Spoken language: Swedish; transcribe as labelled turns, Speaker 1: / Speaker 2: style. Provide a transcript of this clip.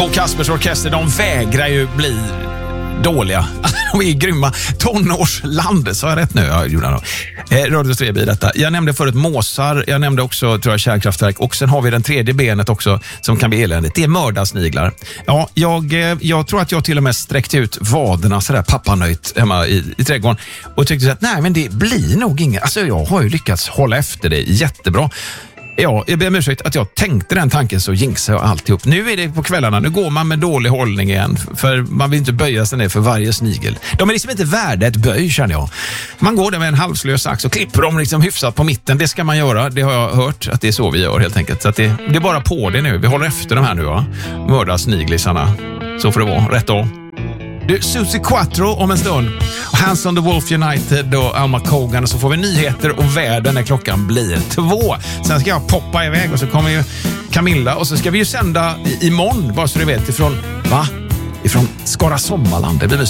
Speaker 1: Bo Kaspers orkester, de vägrar ju bli dåliga. De är grymma. Tonårsland, så jag rätt nu? Ja, gjorde jag. Radio Streby i detta. Jag nämnde förut måsar, jag nämnde också tror jag, kärnkraftverk, och sen har vi den tredje benet också som kan bli eländigt. Det är mördarsniglar. Ja, jag tror att jag till och med sträckte ut vaderna sådär pappanöjt hemma i trädgården och tyckte att nej, men det blir nog inget. Alltså jag har ju lyckats hålla efter det jättebra. Ja, jag ber om ursäkt att jag tänkte den tanken, så jinxar jag alltihop. Nu är det på kvällarna, nu går man med dålig hållning igen, för man vill inte böja sig ner för varje snigel. De är liksom inte värda ett böj, känner jag. Man går där med en halvslös sax och klipper dem liksom hyfsat på mitten. Det ska man göra, det har jag hört att det är så vi gör helt enkelt. Så att det är bara på det nu, vi håller efter de här nu, va? Mördarsniglisarna. Så får det vara, rätt då. Du, Susie Quattro om en stund. Hands on the Wolf United och Alma Cogan. Och så får vi nyheter och väder när klockan blir 2. Sen ska jag poppa iväg och så kommer ju Camilla. Och så ska vi ju sända imorgon, bara så du vet, ifrån Skara Sommarland. Det blir